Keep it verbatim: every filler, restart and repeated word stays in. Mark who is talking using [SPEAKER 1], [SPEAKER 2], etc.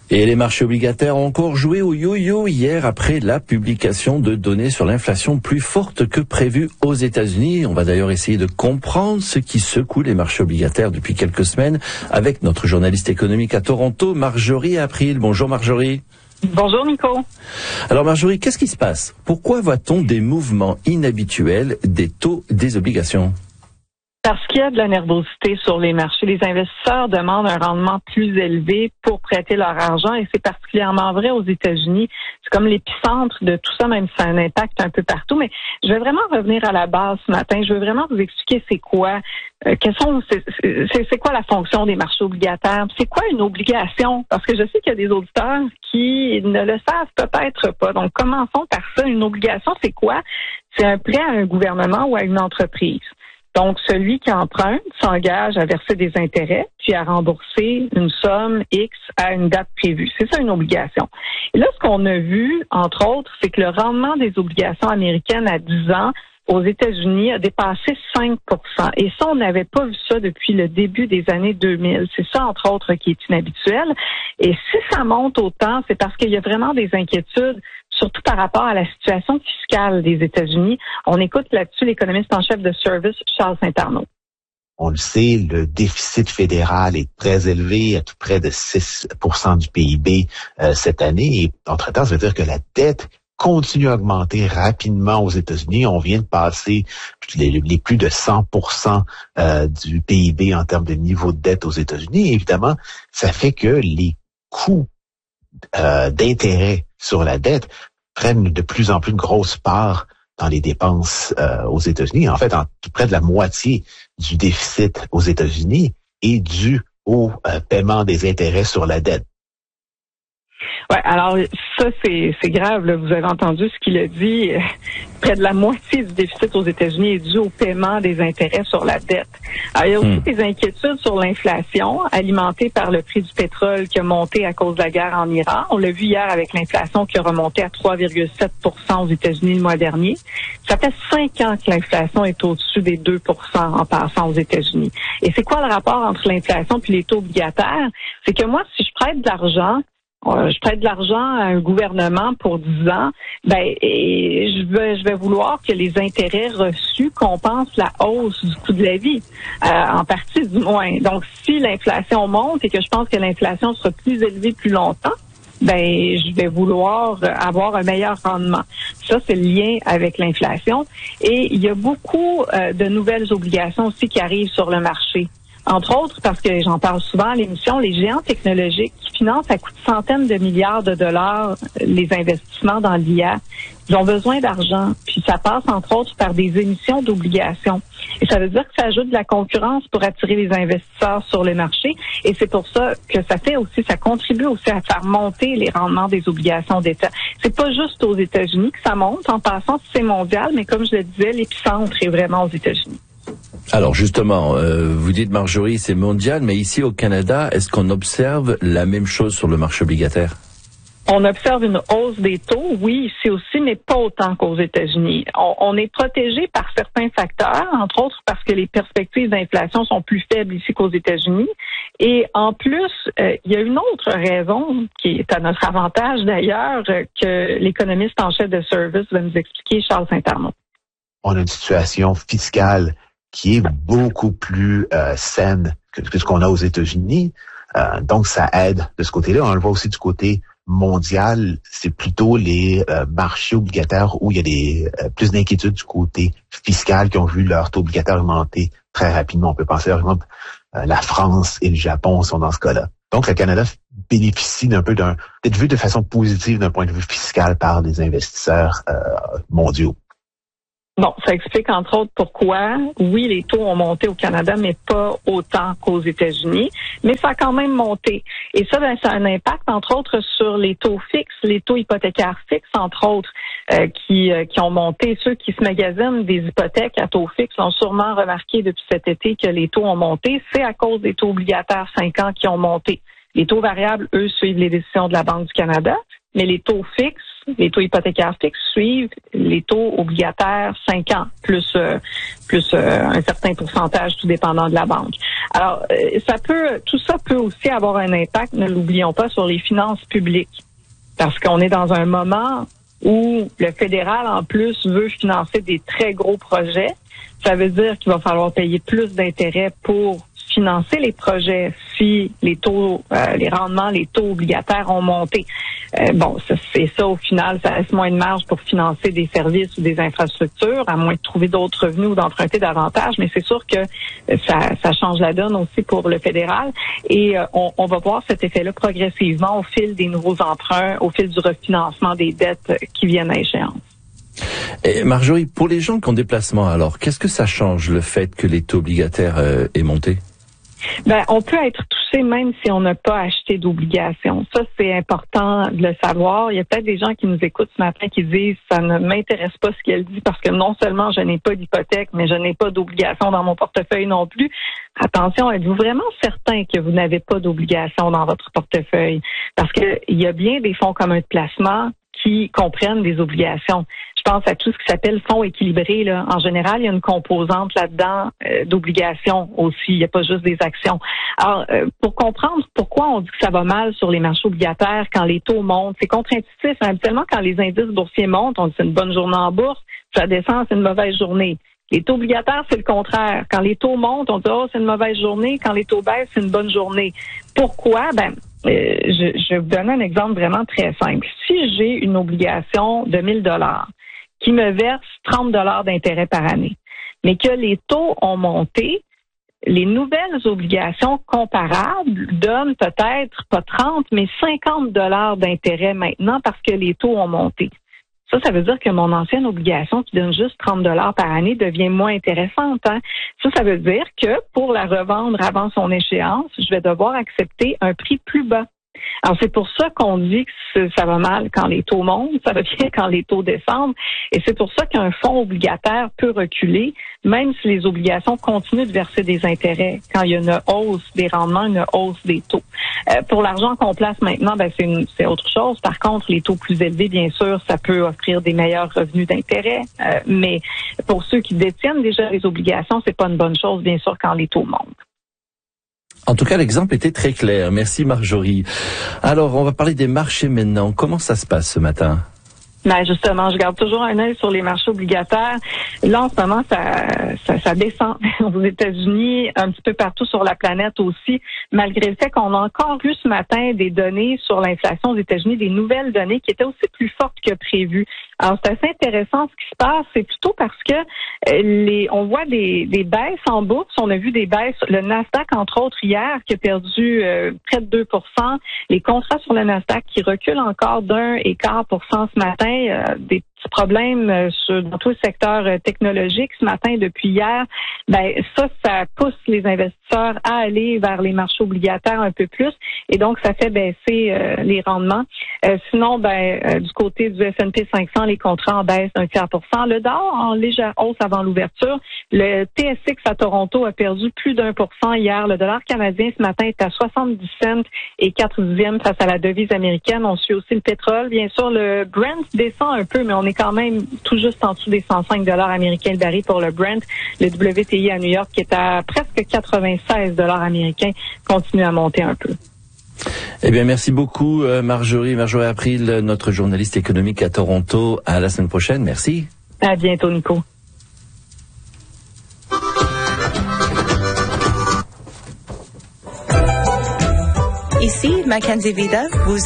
[SPEAKER 1] Et les marchés obligataires ont encore joué au yo-yo hier après la publication de données sur l'inflation plus forte que prévu aux États-Unis. On va d'ailleurs essayer de comprendre ce qui secoue les marchés obligataires depuis quelques semaines avec notre journaliste économique à Toronto, Marjorie April. Bonjour Marjorie.
[SPEAKER 2] Bonjour Nico.
[SPEAKER 1] Alors Marjorie, qu'est-ce qui se passe? Pourquoi voit-on des mouvements inhabituels des taux des obligations?
[SPEAKER 2] Parce qu'il y a de la nervosité sur les marchés. Les investisseurs demandent un rendement plus élevé pour prêter leur argent et c'est particulièrement vrai aux États-Unis. C'est comme l'épicentre de tout ça, même si ça a un impact un peu partout. Mais je vais vraiment revenir à la base ce matin. Je veux vraiment vous expliquer c'est quoi, euh, quels sont, c'est, c'est, c'est quoi la fonction des marchés obligataires. C'est quoi une obligation? Parce que je sais qu'il y a des auditeurs qui ne le savent peut-être pas. Donc, commençons par ça. Une obligation, c'est quoi? C'est un prêt à un gouvernement ou à une entreprise. Donc, celui qui emprunte s'engage à verser des intérêts, puis à rembourser une somme X à une date prévue. C'est ça une obligation. Et là, ce qu'on a vu, entre autres, c'est que le rendement des obligations américaines à dix ans aux États-Unis a dépassé cinq pour cent. Et ça, on n'avait pas vu ça depuis le début des années deux mille. C'est ça, entre autres, qui est inhabituel. Et si ça monte autant, c'est parce qu'il y a vraiment des inquiétudes, surtout par rapport à la situation fiscale des États-Unis. On écoute là-dessus l'économiste en chef de Service, Charles Saint-Arnaud.
[SPEAKER 3] On le sait, le déficit fédéral est très élevé, à tout près de six pour cent du P I B euh, cette année. Et entre-temps, ça veut dire que la dette continue à augmenter rapidement aux États-Unis. On vient de passer les, les plus de cent pour cent euh, du P I B en termes de niveau de dette aux États-Unis. Et évidemment, ça fait que les coûts euh, d'intérêt sur la dette prennent de plus en plus une grosse part dans les dépenses euh, aux États-Unis. En fait, en tout près de la moitié du déficit aux États-Unis est dû au euh, paiement des intérêts sur la dette.
[SPEAKER 2] Ouais, alors ça c'est c'est grave. Là. Vous avez entendu ce qu'il a dit. Euh, près de la moitié du déficit aux États-Unis est dû au paiement des intérêts sur la dette. Alors, il y a aussi des inquiétudes sur l'inflation alimentée par le prix du pétrole qui a monté à cause de la guerre en Iran. On l'a vu hier avec l'inflation qui a remonté à trois virgule sept pour cent aux États-Unis le mois dernier. Ça fait cinq ans que l'inflation est au-dessus des deux pour cent en passant aux États-Unis. Et c'est quoi le rapport entre l'inflation puis les taux obligataires? C'est que moi, si je prête de l'argent, je prête de l'argent à un gouvernement pour dix ans, ben et je vais je vais vouloir que les intérêts reçus compensent la hausse du coût de la vie, euh, en partie du moins. Donc si l'inflation monte et que je pense que l'inflation sera plus élevée plus longtemps, ben je vais vouloir avoir un meilleur rendement. Ça, c'est le lien avec l'inflation. Et il y a beaucoup euh, de nouvelles obligations aussi qui arrivent sur le marché. Entre autres, parce que j'en parle souvent à l'émission, les géants technologiques qui financent à coût de centaines de milliards de dollars les investissements dans l'I A, ils ont besoin d'argent. Puis ça passe, entre autres, par des émissions d'obligations. Et ça veut dire que ça ajoute de la concurrence pour attirer les investisseurs sur le marché. Et c'est pour ça que ça fait aussi, ça contribue aussi à faire monter les rendements des obligations d'État. C'est pas juste aux États-Unis que ça monte. En passant, c'est mondial, mais comme je le disais, l'épicentre est vraiment aux États-Unis.
[SPEAKER 1] Alors justement, euh, vous dites Marjorie, c'est mondial, mais ici au Canada, est-ce qu'on observe la même chose sur le marché obligataire?
[SPEAKER 2] On observe une hausse des taux, oui, ici aussi, mais pas autant qu'aux États-Unis. On, on est protégé par certains facteurs, entre autres parce que les perspectives d'inflation sont plus faibles ici qu'aux États-Unis. Et en plus, euh, il y a une autre raison qui est à notre avantage d'ailleurs, euh, que l'économiste en chef de Service va nous expliquer, Charles Saint-Arnaud.
[SPEAKER 3] On a une situation fiscale qui est beaucoup plus euh, saine que, que ce qu'on a aux États-Unis. Euh, donc, ça aide de ce côté-là. On le voit aussi du côté mondial. C'est plutôt les euh, marchés obligataires où il y a des euh, plus d'inquiétudes du côté fiscal qui ont vu leur taux obligataire augmenter très rapidement. On peut penser, par exemple, euh, la France et le Japon sont dans ce cas-là. Donc, le Canada bénéficie d'un peu d'un, d'être vu de façon positive d'un point de vue fiscal par les investisseurs euh, mondiaux.
[SPEAKER 2] Bon, ça explique entre autres pourquoi, oui, les taux ont monté au Canada, mais pas autant qu'aux États-Unis, mais ça a quand même monté. Et ça, ben, ça a un impact, entre autres, sur les taux fixes, les taux hypothécaires fixes, entre autres, euh, qui, euh, qui ont monté. Ceux qui se magasinent des hypothèques à taux fixe l'ont sûrement remarqué depuis cet été que les taux ont monté. C'est à cause des taux obligataires cinq ans qui ont monté. Les taux variables, eux, suivent les décisions de la Banque du Canada, mais les taux fixes les taux hypothécaires fixes suivent les taux obligataires cinq ans, plus euh, plus euh, un certain pourcentage, tout dépendant de la banque. Alors, euh, ça peut, tout ça peut aussi avoir un impact, ne l'oublions pas, sur les finances publiques, parce qu'on est dans un moment où le fédéral, en plus, veut financer des très gros projets. Ça veut dire qu'il va falloir payer plus d'intérêts pour financer les projets si les taux, euh, les rendements, les taux obligataires ont monté. Euh, bon, ça, c'est ça au final, ça laisse moins de marge pour financer des services ou des infrastructures, à moins de trouver d'autres revenus ou d'emprunter davantage, mais c'est sûr que ça, ça change la donne aussi pour le fédéral et euh, on, on va voir cet effet-là progressivement au fil des nouveaux emprunts, au fil du refinancement des dettes qui viennent à échéance.
[SPEAKER 1] Et Marjorie, pour les gens qui ont des placements, alors, qu'est-ce que ça change le fait que les taux obligataires euh, aient monté?
[SPEAKER 2] Ben, on peut être touché même si on n'a pas acheté d'obligations. Ça, c'est important de le savoir. Il y a peut-être des gens qui nous écoutent ce matin qui disent « ça ne m'intéresse pas ce qu'elle dit parce que non seulement je n'ai pas d'hypothèque, mais je n'ai pas d'obligation dans mon portefeuille non plus. » Attention, êtes-vous vraiment certain que vous n'avez pas d'obligation dans votre portefeuille? Parce que il y a bien des fonds communs de placement qui comprennent des obligations. Je pense à tout ce qui s'appelle fonds équilibrés. Là. En général, il y a une composante là-dedans euh, d'obligations aussi. Il n'y a pas juste des actions. Alors, euh, pour comprendre pourquoi on dit que ça va mal sur les marchés obligataires quand les taux montent, c'est contre-intuitif. Hein. Habituellement, quand les indices boursiers montent, on dit c'est une bonne journée en bourse. Ça descend, c'est une mauvaise journée. Les taux obligataires, c'est le contraire. Quand les taux montent, on dit oh, c'est une mauvaise journée. Quand les taux baissent, c'est une bonne journée. Pourquoi? Ben, euh, je, je vais vous donner un exemple vraiment très simple. Si j'ai une obligation de mille dollars qui me verse trente dollars d'intérêt par année, mais que les taux ont monté, les nouvelles obligations comparables donnent peut-être pas trente, mais cinquante dollars d'intérêt maintenant parce que les taux ont monté. Ça, ça veut dire que mon ancienne obligation qui donne juste trente dollars par année devient moins intéressante. Hein? Ça, ça veut dire que pour la revendre avant son échéance, je vais devoir accepter un prix plus bas. Alors, c'est pour ça qu'on dit que ça va mal quand les taux montent, ça va bien quand les taux descendent. Et c'est pour ça qu'un fonds obligataire peut reculer, même si les obligations continuent de verser des intérêts quand il y a une hausse des rendements, une hausse des taux. Euh, pour l'argent qu'on place maintenant, ben c'est, une, c'est autre chose. Par contre, les taux plus élevés, bien sûr, ça peut offrir des meilleurs revenus d'intérêt. Euh, mais pour ceux qui détiennent déjà les obligations, c'est pas une bonne chose, bien sûr, quand les taux montent.
[SPEAKER 1] En tout cas, l'exemple était très clair. Merci Marjorie. Alors, on va parler des marchés maintenant. Comment ça se passe ce matin?
[SPEAKER 2] Ben justement, je garde toujours un œil sur les marchés obligataires. Là, en ce moment, ça, ça, ça descend aux États-Unis, un petit peu partout sur la planète aussi, malgré le fait qu'on a encore eu ce matin des données sur l'inflation aux États-Unis, des nouvelles données qui étaient aussi plus fortes que prévu. Alors, c'est assez intéressant ce qui se passe. C'est plutôt parce que les, on voit des, des baisses en bourse. On a vu des baisses. Le Nasdaq, entre autres, hier, qui a perdu euh, près de deux pour cent. Les contrats sur le Nasdaq qui reculent encore d'un et quart pour cent ce matin. Euh, des petits problèmes euh, sur, dans tout le secteur euh, technologique ce matin depuis hier. Ben ça, ça pousse les investisseurs à aller vers les marchés obligataires un peu plus et donc ça fait baisser euh, les rendements. Euh, sinon, ben euh, du côté du S and P cinq cents, les contrats en baisse d'un tiers pour cent. Le Dow en légère hausse avant l'ouverture. Le T S X à Toronto a perdu plus d'un pour cent hier. Le dollar canadien ce matin est à soixante-dix cents et quatre dixièmes face à la devise américaine. On suit aussi le pétrole. Bien sûr, le Brent descend un peu, mais on est quand même tout juste en dessous des cent cinq dollars américains le baril pour le Brent. Le W T I à New York qui est à presque quatre-vingt-seize dollars américains continue à monter un peu.
[SPEAKER 1] Eh bien, merci beaucoup Marjorie. Marjorie April, notre journaliste économique à Toronto. À la semaine prochaine. Merci.
[SPEAKER 2] À bientôt, Nico.
[SPEAKER 4] Ici Mackenzie Vida, vous